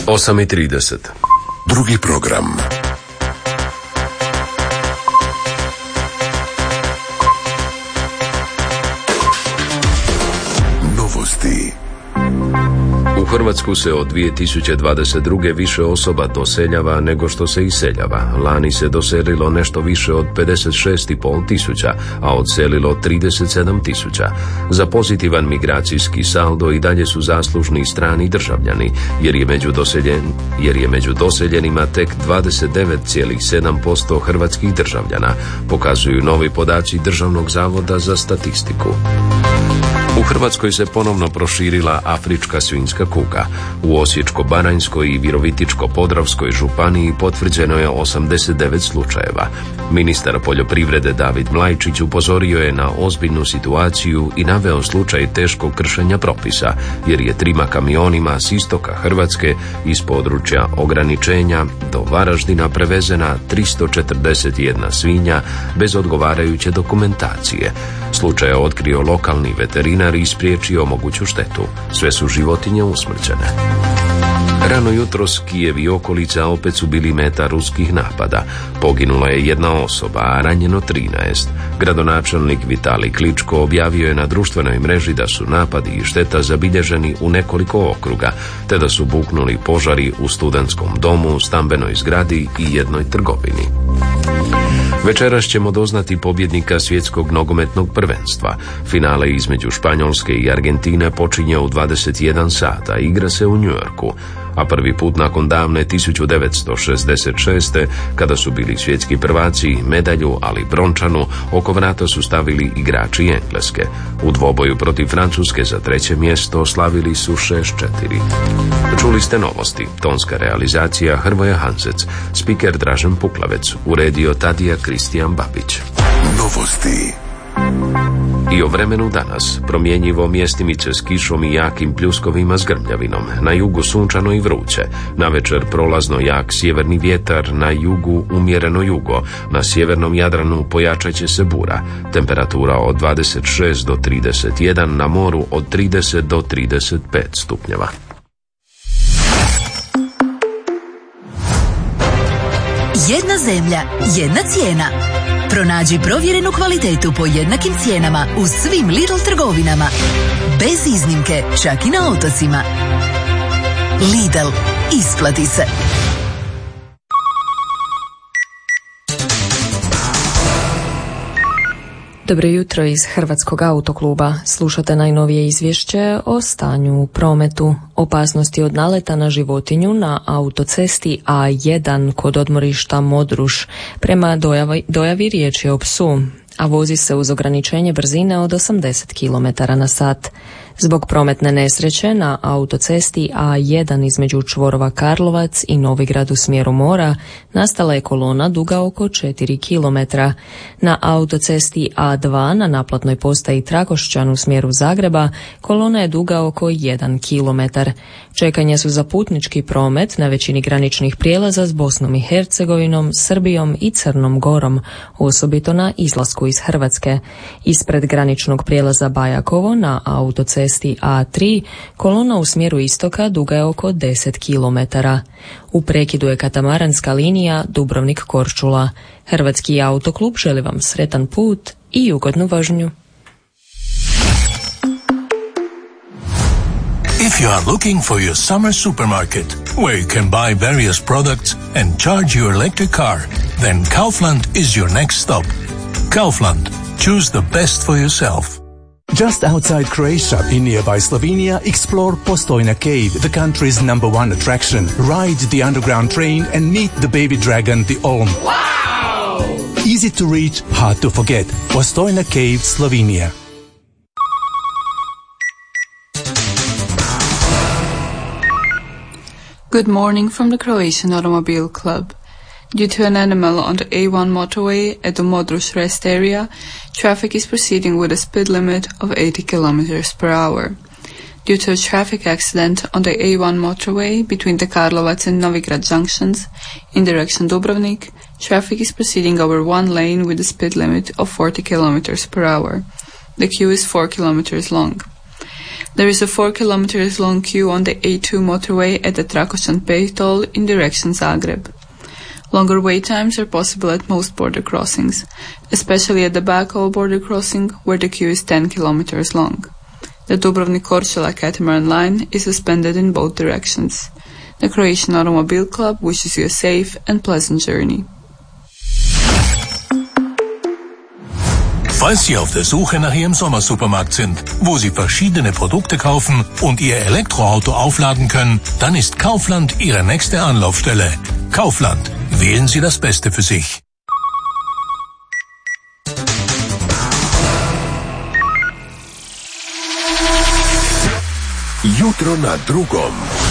8:30. Drugi program. Novosti. U Hrvatsku se od 2022. više osoba doseljava nego što se iseljava. Lani se doselilo nešto više od 56,5 tisuća, a odselilo 37 tisuća. Za pozitivan migracijski saldo i dalje su zaslužni strani državljani, jer je među doseljenima tek 29,7% hrvatskih državljana, pokazuju novi podaci Državnog zavoda za statistiku. U Hrvatskoj se ponovno proširila afrička svinjska kuga. U Osječko-baranjskoj i Virovitičko-podravskoj županiji potvrđeno je 89 slučajeva. Ministar poljoprivrede David Mlajčić upozorio je na ozbiljnu situaciju i naveo slučaj teškog kršenja propisa, jer je 3 kamionima s istoka Hrvatske iz područja ograničenja do Varaždina prevezena 341 svinja bez odgovarajuće dokumentacije. Slučaj je otkrio lokalni veterinar i spriječio moguću štetu. Sve su životinje usmrćene. Rano jutros Kijev i okolica opet su bili meta ruskih napada. Poginula je 1 osoba, a ranjeno 13. Gradonačelnik Vitalij Kličko objavio je na društvenoj mreži da su napadi i šteta zabilježeni u nekoliko okruga, te da su buknuli požari u studentskom domu, stambenoj zgradi i jednoj trgovini. Večeras ćemo doznati pobjednika svjetskog nogometnog prvenstva. Finale između Španjolske i Argentine počinje u 21 sata, igra se u New Yorku, a prvi put nakon davne 1966. kada su bili svjetski prvaci, medalju, ali brončanu, oko vrata su stavili igrači Engleske. U dvoboju protiv Francuske za 3. mjesto oslavili su 6:4. Čuli ste novosti, tonska realizacija Hrvoje Hanzec, spiker Dražen Puklavec, uredio Tadija Kristijan Babić. Novosti. I o vremenu danas, promjenjivo, mjestimice s kišom i jakim pljuskovima s grmljavinom, na jugu sunčano i vruće, navečer prolazno jak sjeverni vjetar, na jugu umjereno jugo, na sjevernom Jadranu pojačat će se bura, temperatura od 26 do 31, na moru od 30 do 35 stupnjeva. Jedna zemlja, jedna cijena. Pronađi provjerenu kvalitetu po jednakim cijenama u svim Lidl trgovinama. Bez iznimke, čak i na otocima. Lidl, isplati se. Dobro jutro iz Hrvatskog autokluba. Slušate najnovije izvješće o stanju u prometu. Opasnosti od naleta na životinju na autocesti A1 kod odmorišta Modruš. Prema dojavi riječ je o psu, a vozi se uz ograničenje brzine od 80 km/h. Zbog prometne nesreće na autocesti A1 između čvorova Karlovac i Novigrad u smjeru mora nastala je kolona duga oko 4 km. Na autocesti A2 na naplatnoj postaji Trakošćan u smjeru Zagreba kolona je duga oko 1 km. Čekanje su za putnički promet na većini graničnih prijelaza s Bosnom i Hercegovinom, Srbijom i Crnom Gorom, osobito na izlasku iz Hrvatske. Ispred graničnog prijelaza Bajakovo na autocesti A3 kolona u smjeru istoka duga je oko 10 km. U prekidu je katamaranska linija Dubrovnik-Korčula. Hrvatski autoklub želi vam sretan put i ugodnu vožnju. If you are looking for your summer supermarket, where you can buy various products and charge your electric car, then Kaufland is your next stop. Kaufland. Choose the best for yourself. Just outside Croatia, in nearby Slovenia, explore Postojna Cave, the country's #1 attraction. Ride the underground train and meet the baby dragon, the Olm. Wow! Easy to reach, hard to forget. Postojna Cave, Slovenia. Good morning from the Croatian Automobile Club. Due to an animal on the A1 motorway at the Modruš rest area, traffic is proceeding with a speed limit of 80 km/h. Due to a traffic accident on the A1 motorway between the Karlovac and Novigrad junctions in direction Dubrovnik, traffic is proceeding over one lane with a speed limit of 40 km/h. The queue is 4 km long. There is a 4 kilometers long queue on the A2 motorway at the Trakošćan toll in direction Zagreb. Longer wait times are possible at most border crossings, especially at the Bakovo border crossing where the queue is 10 kilometers long. The Dubrovnik-Korčula catamaran line is suspended in both directions. The Croatian Automobile Club wishes you a safe and pleasant journey. Falls Sie auf der Suche nach Ihrem Sommersupermarkt sind, wo Sie verschiedene Produkte kaufen und Ihr Elektroauto aufladen können, dann ist Kaufland Ihre nächste Anlaufstelle. Kaufland. Wählen Sie das Beste für sich. Jutro na drugom.